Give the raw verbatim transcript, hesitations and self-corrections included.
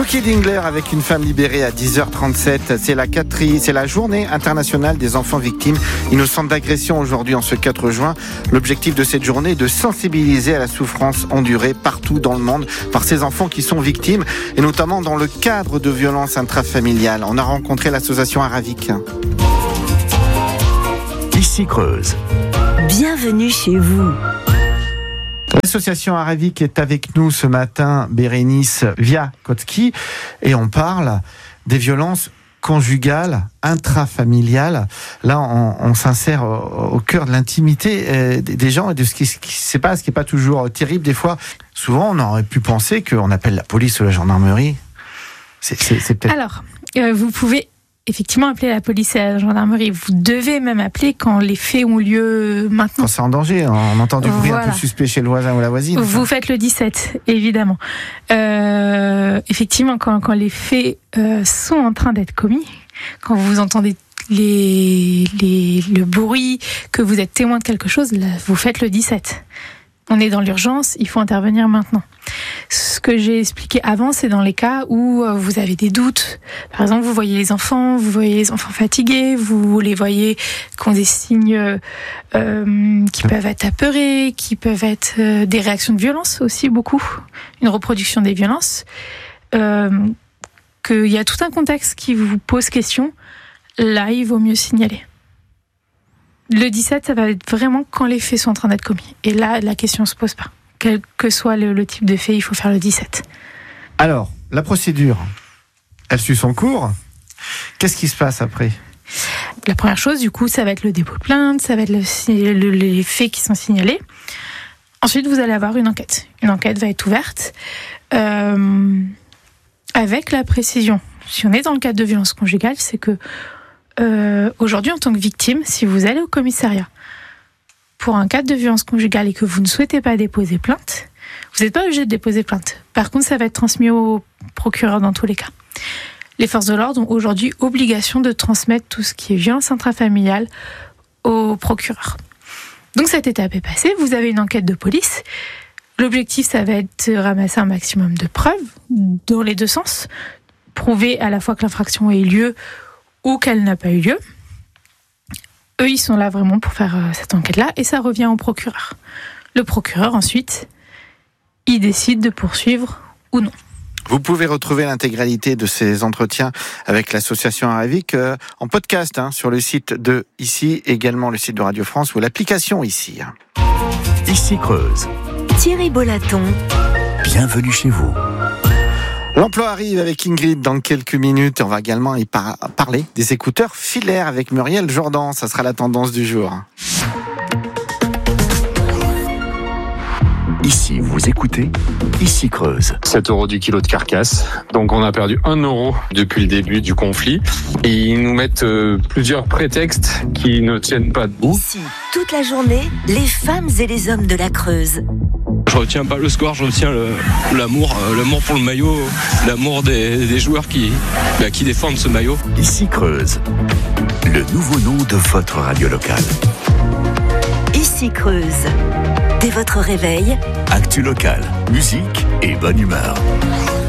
Cookie Dingler avec une femme libérée à dix heures trente-sept. C'est la, quatri... c'est la journée internationale des enfants victimes innocentes d'agression aujourd'hui en ce quatre juin. L'objectif de cette journée est de sensibiliser à la souffrance endurée partout dans le monde par ces enfants qui sont victimes et notamment dans le cadre de violences intrafamiliales. On a rencontré l'association Aravik. Ici Creuse. Bienvenue chez vous. L'association Aravik est avec nous ce matin, Bérénice Viakotsky, et on parle des violences conjugales, intrafamiliales. Là, on, on s'insère au, au cœur de l'intimité euh, des gens et de ce qui, ce qui se passe, ce qui n'est pas toujours terrible. Des fois, souvent, on aurait pu penser qu'on appelle la police ou la gendarmerie. C'est, c'est, c'est peut-être... Alors, euh, vous pouvez effectivement appeler la police et la gendarmerie. Vous devez même appeler quand les faits ont lieu maintenant. Quand c'est en danger, on entend du bruit voilà. un peu suspect chez le voisin ou la voisine. Vous ça. faites le dix-sept, évidemment. Euh, effectivement, quand, quand les faits euh, sont en train d'être commis, quand vous entendez les, les, le bruit, que vous êtes témoin de quelque chose, là, vous faites le dix-sept. On est dans l'urgence, il faut intervenir maintenant. Ce que j'ai expliqué avant, c'est dans les cas où vous avez des doutes. Par exemple, vous voyez les enfants, vous voyez les enfants fatigués, vous les voyez qui ont des signes euh, qui peuvent être apeurés, qui peuvent être euh, des réactions de violence aussi, beaucoup. Une reproduction des violences. Euh, qu'il y a tout un contexte qui vous pose question. Là, il vaut mieux signaler. Le dix-sept, ça va être vraiment quand les faits sont en train d'être commis. Et là, la question ne se pose pas. Quel que soit le, le type de fait, il faut faire le dix-sept. Alors, la procédure, elle suit son cours. Qu'est-ce qui se passe après ? La première chose, du coup, ça va être le dépôt de plainte, ça va être le, le, les faits qui sont signalés. Ensuite, vous allez avoir une enquête. Une enquête va être ouverte euh, avec la précision. Si on est dans le cadre de violence conjugale, c'est que Euh, aujourd'hui, en tant que victime, si vous allez au commissariat pour un cas de violence conjugale et que vous ne souhaitez pas déposer plainte, vous n'êtes pas obligé de déposer plainte. Par contre, ça va être transmis au procureur dans tous les cas. Les forces de l'ordre ont aujourd'hui obligation de transmettre tout ce qui est violence intrafamiliale au procureur. Donc cette étape est passée, vous avez une enquête de police. L'objectif, ça va être de ramasser un maximum de preuves dans les deux sens, prouver à la fois que l'infraction ait eu lieu ou qu'elle n'a pas eu lieu. Eux, ils sont là vraiment pour faire euh, cette enquête-là, et ça revient au procureur. Le procureur, ensuite, il décide de poursuivre ou non. Vous pouvez retrouver l'intégralité de ces entretiens avec l'association Aravik euh, en podcast hein, sur le site de Ici, également le site de Radio France ou l'application Ici. Ici Creuse. Thierry Bolaton. Bienvenue chez vous. L'emploi arrive avec Ingrid dans quelques minutes. On va également y par- parler des écouteurs filaires avec Muriel Jourdan. Ça sera la tendance du jour. Ici, vous écoutez Ici Creuse. sept euros du kilo de carcasse. Donc on a perdu un euro depuis le début du conflit. Et ils nous mettent euh, plusieurs prétextes qui ne tiennent pas debout. Ici, toute la journée, les femmes et les hommes de la Creuse. Je retiens pas le score, je retiens le, l'amour, euh, l'amour pour le maillot, l'amour des, des joueurs qui, bah, qui défendent ce maillot. Ici Creuse. Le nouveau nom de votre radio locale. Ici Creuse. Dès votre réveil, Actu locale, musique et bonne humeur.